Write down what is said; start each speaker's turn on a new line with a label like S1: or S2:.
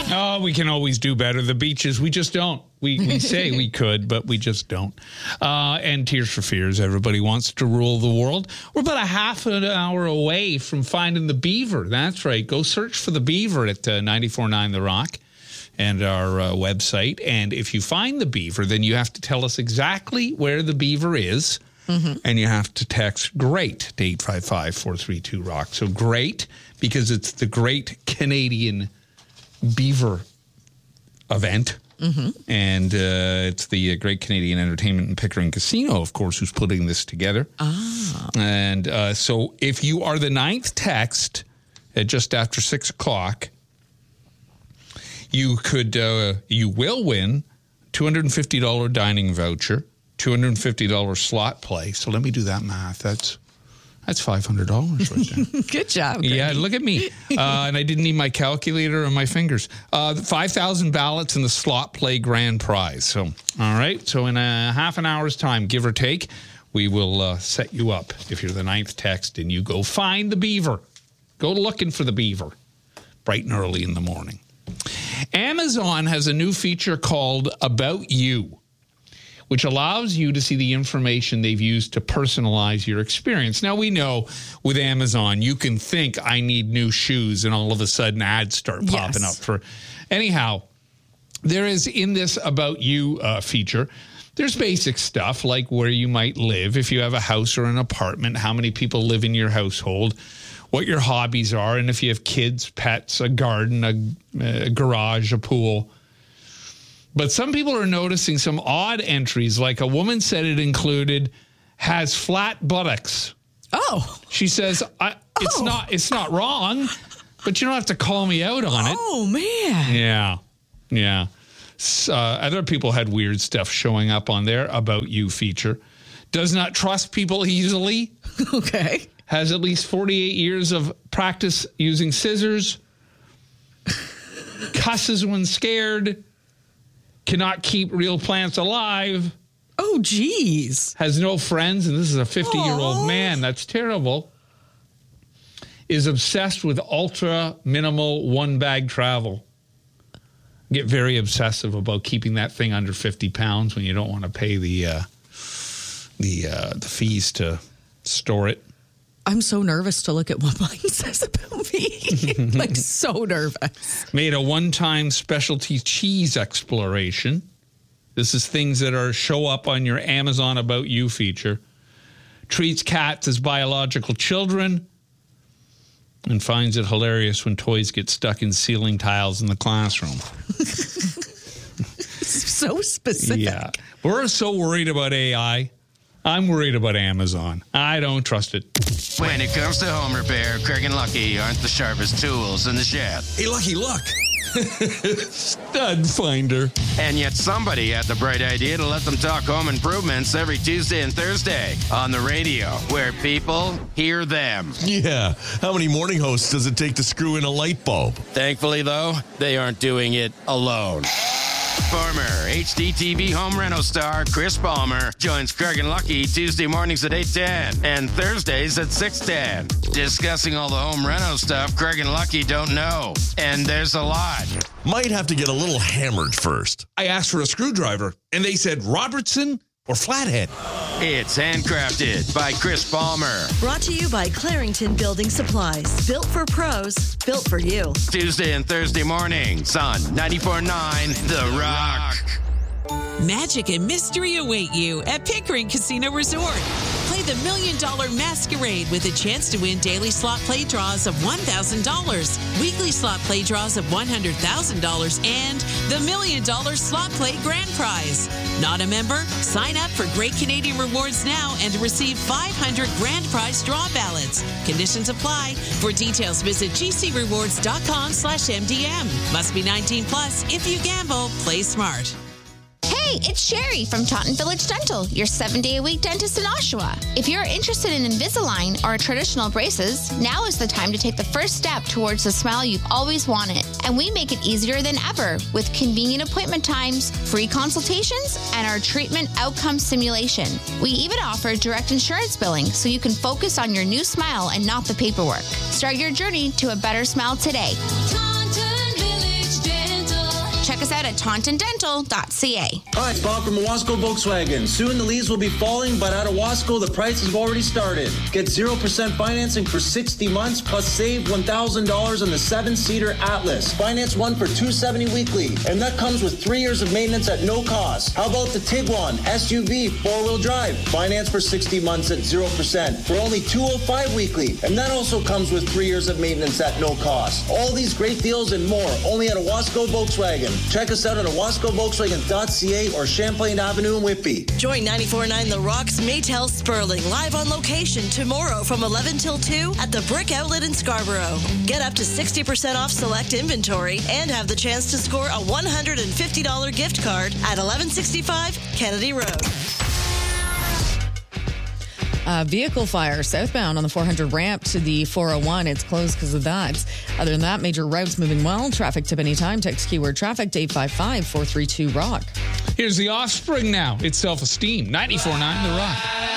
S1: Oh, we can always do better. The beaches, we just don't. We say we could, but we just don't. And Tears for Fears, everybody wants to rule the world. We're about a half an hour away from finding the beaver. That's right. Go search for the beaver at 94.9 The Rock and our website. And if you find the beaver, then you have to tell us exactly where the beaver is. Mm-hmm. And you have to text GREAT to 855-432-ROCK. So GREAT, because it's the Great Canadian Beaver event. Mm-hmm. And it's the Great Canadian Entertainment and Pickering Casino, of course, who's putting this together. Ah. And so if you are the 9th text at just after 6 o'clock, you will win $250 dining voucher, $250 slot play. So let me do that math. That's $500 right there.
S2: Good job. Greg.
S1: Yeah, look at me. And I didn't need my calculator or my fingers. 5,000 ballots in the slot play grand prize. So, all right. So in a half an hour's time, give or take, we will set you up if you're the 9th text and you go find the beaver. Go looking for the beaver bright and early in the morning. Amazon has a new feature called About You, which allows you to see the information they've used to personalize your experience. Now, we know with Amazon, you can think, I need new shoes, and all of a sudden ads start popping up for... Anyhow, there is in this About You feature, there's basic stuff like where you might live, if you have a house or an apartment, how many people live in your household, what your hobbies are, and if you have kids, pets, a garden, a garage, a pool. But some people are noticing some odd entries, like a woman said it included, has flat buttocks. Oh. She says, it's not wrong, but you don't have to call me out on it.
S2: Oh, man.
S1: Yeah. Other people had weird stuff showing up on their About You feature. Does not trust people easily.
S2: Okay.
S1: Has at least 48 years of practice using scissors. Cusses when scared. Cannot keep real plants alive.
S2: Oh, geez.
S1: Has no friends, and this is a 50-year-old man. That's terrible. Is obsessed with ultra minimal one-bag travel. Get very obsessive about keeping that thing under 50 pounds when you don't want to pay the fees to store it.
S2: I'm so nervous to look at what mine says about me. Like, so nervous.
S1: Made a one-time specialty cheese exploration. This is things that show up on your Amazon About You feature. Treats cats as biological children. And finds it hilarious when toys get stuck in ceiling tiles in the classroom.
S2: So specific.
S1: Yeah. We're so worried about AI. I'm worried about Amazon. I don't trust it.
S3: When it comes to home repair, Craig and Lucky aren't the sharpest tools in the shed.
S4: Hey, Lucky, look.
S1: Stud finder.
S3: And yet somebody had the bright idea to let them talk home improvements every Tuesday and Thursday on the radio, where people hear them.
S4: Yeah. How many morning hosts does it take to screw in a light bulb?
S3: Thankfully, though, they aren't doing it alone. Former HDTV home reno star Chris Palmer joins Craig and Lucky Tuesday mornings at 8:10 and Thursdays at 6:10. Discussing all the home reno stuff Craig and Lucky don't know. And there's a lot.
S4: Might have to get a little hammered first.
S5: I asked for a screwdriver, and they said Robertson or Flathead.
S3: It's handcrafted by Chris Palmer.
S6: Brought to you by Clarington Building Supplies. Built for pros, built for you.
S3: Tuesday and Thursday mornings on 94.9 The Rock.
S7: Magic and mystery await you at Pickering Casino Resort. Play the $1 Million Masquerade with a chance to win daily slot play draws of $1,000, weekly slot play draws of $100,000, and the $1 Million Slot Play Grand Prize. Not a member? Sign up for Great Canadian Rewards now and receive 500 Grand Prize draw ballots. Conditions apply. For details, visit gcrewards.com/MDM. Must be 19 plus. If you gamble, play smart.
S8: Hey, it's Sherry from Taunton Village Dental, your 7-day-a-week dentist in Oshawa. If you're interested in Invisalign or traditional braces, now is the time to take the first step towards the smile you've always wanted. And we make it easier than ever with convenient appointment times, free consultations, and our treatment outcome simulation. We even offer direct insurance billing so you can focus on your new smile and not the paperwork. Start your journey to a better smile today.
S9: Taunton Village Dental.
S8: at tauntondental.ca.
S9: Hi, it's Bob from Owasco Volkswagen. Soon the leaves will be falling, but at Owasco, the prices have already started. Get 0% financing for 60 months, plus save $1,000 on the 7-seater Atlas. Finance one for $270 weekly, and that comes with 3 years of maintenance at no cost. How about the Tiguan SUV 4-wheel drive? Finance for 60 months at 0% for only $205 weekly, and that also comes with 3 years of maintenance at no cost. All these great deals and more only at Owasco Volkswagen. Check us out at owascovolkswagen.ca or Champlain Avenue in Whitby.
S6: Join 94.9 The Rock's Maytel Sperling live on location tomorrow from 11 till 2 at the Brick Outlet in Scarborough. Get up to 60% off select inventory and have the chance to score a $150 gift card at 1165 Kennedy Road.
S2: Vehicle fire southbound on the 400 ramp to the 401. It's closed because of that. Other than that, major routes moving well. Traffic tip anytime. Text keyword traffic to 855-432-ROCK.
S1: Here's The Offspring now. It's Self-Esteem. 94.9 The Rock.